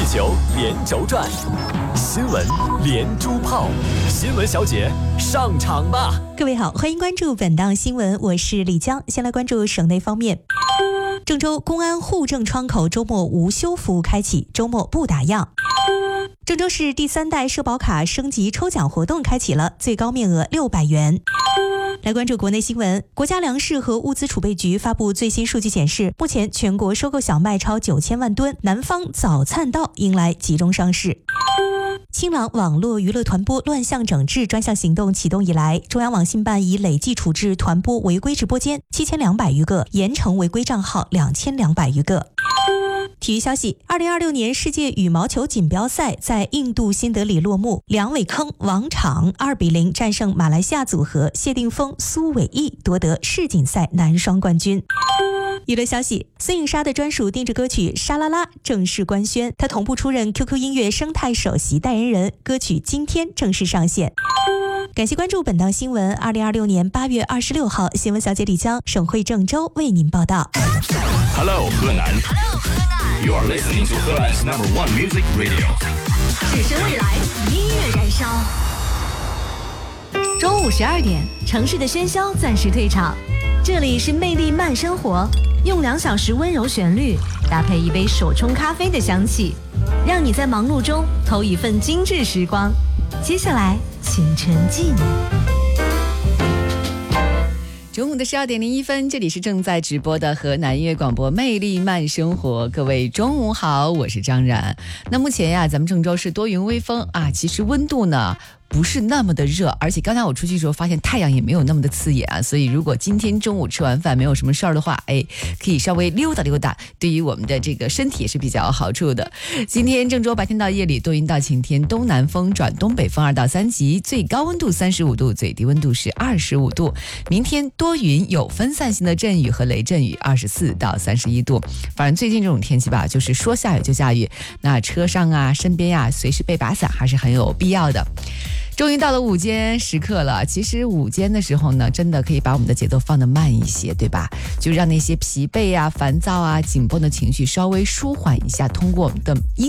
球连轴转，新闻连珠炮，新闻小姐上场吧！ 各位好，欢迎关注本档新闻，我是李江。先来关注省内方面。郑州公安户政窗口周末无休服务开启，周末不打烊。郑州市第3代社保卡升级抽奖活动开启了，最高面额600元。来关注国内新闻，国家粮食和物资储备局发布最新数据显示，目前全国收购小麦超9000万吨，南方早餐稻迎来集中上市。清朗网络娱乐团播乱象整治专项行动启动以来，中央网信办已累计处置团播违规直播间7200余个，严惩违规账号2200余个。体育消息，2026年世界羽毛球锦标赛在印度新德里落幕，梁伟铿、王昶2-0战胜马来西亚组合谢定峰、苏伟毅，夺得世锦赛男双冠军。娱乐消息，孙颖莎的专属定制歌曲《沙啦啦》正式官宣，她同步出任 QQ 音乐生态首席代言人，歌曲今天正式上线。感谢关注本档新闻。2026年8月26号，新闻小姐李江，省会郑州为您报道。 Hello， 河南。You are listening to 河南 #1 music radio。 只是未来，音乐燃烧。中午12点，城市的喧嚣暂时退场，这里是魅力慢生活，用2小时温柔旋律搭配一杯手冲咖啡的香气，让你在忙碌中偷一份精致时光。接下来，请沉浸。 中午的12点01分，这里是正在直播的河南音乐广播魅力慢生活，各位中午好，我是张然。那目前呀，咱们郑州是多云微风啊，其实温度呢不是那么的热，而且刚才我出去的时候发现太阳也没有那么的刺眼啊，所以如果今天中午吃完饭没有什么事儿的话，可以稍微溜达溜达，对于我们的这个身体也是比较有好处的。今天郑州白天到夜里多云到晴天，东南风转东北风2到3级，最高温度35度，最低温度是25度。明天多云有分散性的阵雨和雷阵雨，24到31度。反正最近这种天气吧，就是说下雨就下雨，那车上啊身边啊随时备把伞还是很有必要的。终于到了午间时刻了，其实午间的时候呢，真的可以把我们的节奏放得慢一些，对吧？就让那些疲惫啊、烦躁啊、紧绷的情绪稍微舒缓一下，通过我们的音